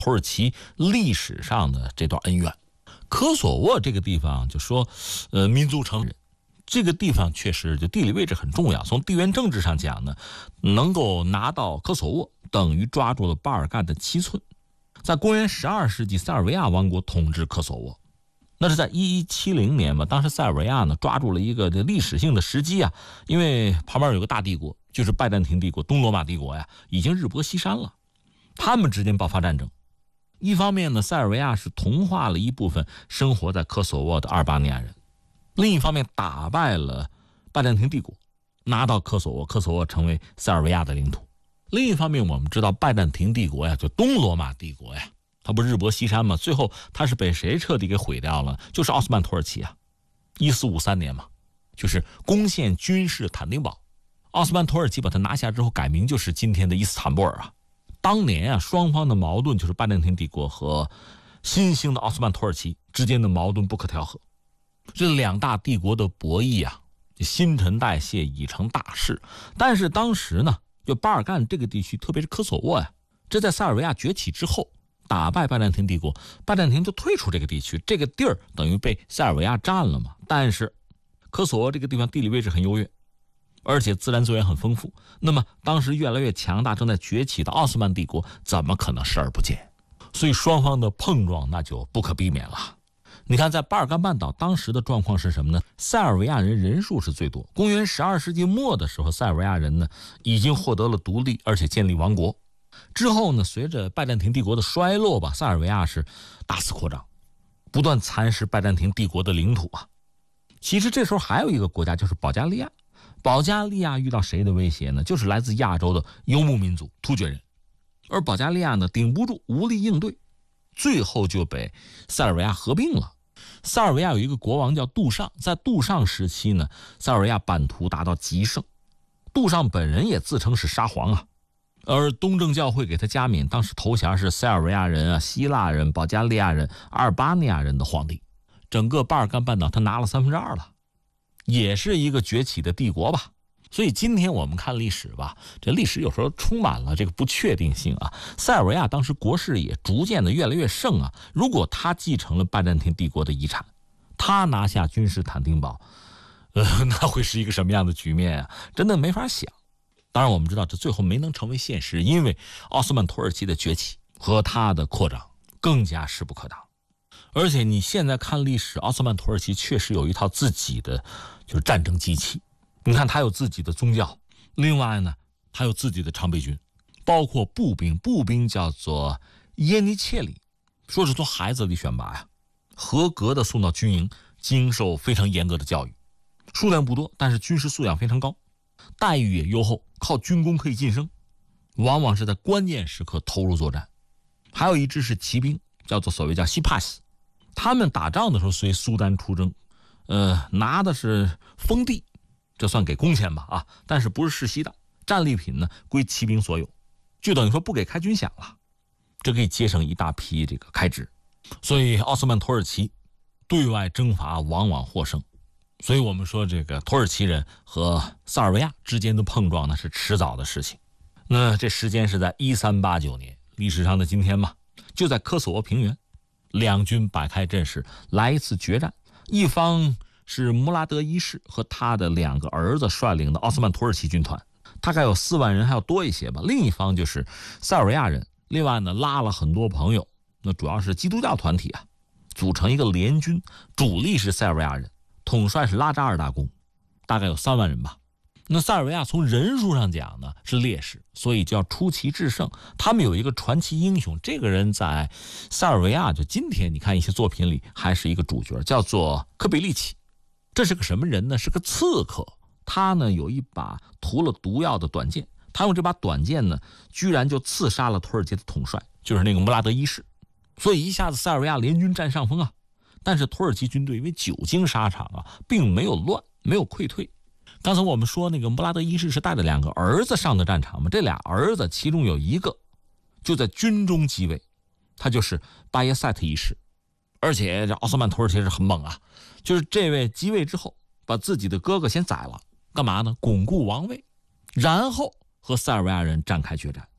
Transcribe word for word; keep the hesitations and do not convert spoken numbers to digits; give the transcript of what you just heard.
土耳其历史上的这段恩怨。科索沃这个地方就说，呃，民族成人，这个地方确实就地理位置很重要。从地缘政治上讲呢，能够拿到科索沃，等于抓住了巴尔干的七寸。在公元十二世纪，塞尔维亚王国统治科索沃，那是在一一七零年嘛。当时塞尔维亚呢抓住了一个历史性的时机啊，因为旁边有个大帝国，就是拜占庭帝国、东罗马帝国呀，已经日薄西山了，他们之间爆发战争。一方面呢，塞尔维亚是同化了一部分生活在科索沃的阿尔巴尼亚人，另一方面打败了拜占庭帝国，拿到科索沃，科索沃成为塞尔维亚的领土。另一方面，我们知道拜占庭帝国呀，就东罗马帝国呀，它不日薄西山吗？最后它是被谁彻底给毁掉了？就是奥斯曼土耳其啊，一四五三年嘛，就是攻陷君士坦丁堡，奥斯曼土耳其把它拿下之后，改名就是今天的伊斯坦布尔啊。当年啊，双方的矛盾就是拜占庭帝国和新兴的奥斯曼土耳其之间的矛盾不可调和。这两大帝国的博弈啊，新陈代谢已成大事。但是当时呢，就巴尔干这个地区，特别是科索沃呀，这在塞尔维亚崛起之后，打败拜占庭帝国，拜占庭就退出这个地区，这个地儿等于被塞尔维亚占了嘛。但是科索沃这个地方地理位置很优越，而且自然资源很丰富，那么当时越来越强大、正在崛起的奥斯曼帝国怎么可能视而不见？所以双方的碰撞那就不可避免了。你看，在巴尔干半岛当时的状况是什么呢？塞尔维亚人人数是最多。公元十二世纪末的时候，塞尔维亚人呢已经获得了独立，而且建立王国。之后呢，随着拜占庭帝国的衰落吧，塞尔维亚是大肆扩张，不断蚕食拜占庭帝国的领土啊。其实这时候还有一个国家，就是保加利亚。保加利亚遇到谁的威胁呢？就是来自亚洲的游牧民族突厥人，而保加利亚呢顶不住，无力应对，最后就被塞尔维亚合并了。塞尔维亚有一个国王叫杜尚，在杜尚时期呢，塞尔维亚版图达到极盛，杜尚本人也自称是沙皇啊，而东正教会给他加冕，当时头衔是塞尔维亚人啊、希腊人、保加利亚人、阿尔巴尼亚人的皇帝。整个巴尔干半岛他拿了三分之二了，也是一个崛起的帝国吧。所以今天我们看历史吧，这历史有时候充满了这个不确定性啊。塞尔维亚当时国势也逐渐的越来越盛啊。如果他继承了拜占庭帝国的遗产，他拿下君士坦丁堡，呃，那会是一个什么样的局面啊？真的没法想。当然我们知道这最后没能成为现实，因为奥斯曼土耳其的崛起和它的扩张更加势不可挡。而且你现在看历史，奥斯曼土耳其确实有一套自己的就是战争机器。你看他有自己的宗教，另外呢他有自己的常备军，包括步兵，步兵叫做耶尼切里，说是从孩子里选拔呀，合格的送到军营，经受非常严格的教育，数量不多，但是军事素养非常高，待遇也优厚，靠军功可以晋升，往往是在关键时刻投入作战。还有一支是骑兵，叫做所谓叫西帕西，他们打仗的时候随苏丹出征，呃，拿的是封地，这算给工钱吧啊，但是不是世袭的，战利品呢归骑兵所有，就等于说不给开军饷了，这可以节省一大批这个开支。所以奥斯曼土耳其对外征伐往往获胜，所以我们说这个土耳其人和塞尔维亚之间的碰撞呢是迟早的事情。那这时间是在一三八九年，历史上的今天嘛，就在科索沃平原，两军摆开阵势来一次决战。一方是穆拉德一世和他的两个儿子率领的奥斯曼土耳其军团，大概有四万人，还要多一些吧。另一方就是塞尔维亚人，另外呢拉了很多朋友，那主要是基督教团体啊，组成一个联军，主力是塞尔维亚人，统帅是拉扎尔大公，大概有三万人吧。那塞尔维亚从人数上讲呢是劣势，所以就要出奇制胜。他们有一个传奇英雄，这个人在塞尔维亚就今天你看一些作品里还是一个主角，叫做科比利奇。这是个什么人呢？是个刺客。他呢有一把涂了毒药的短剑，他用这把短剑呢居然就刺杀了土耳其的统帅，就是那个穆拉德一世。所以一下子塞尔维亚联军占上风啊。但是土耳其军队因为久经沙场啊，并没有乱，没有溃退。刚才我们说那个穆拉德一世是带着两个儿子上的战场嘛，这俩儿子其中有一个就在军中即位，他就是巴耶塞特一世。而且这奥斯曼土耳其是很猛啊，就是这位即位之后把自己的哥哥先宰了，干嘛呢？巩固王位，然后和塞尔维亚人展开决战。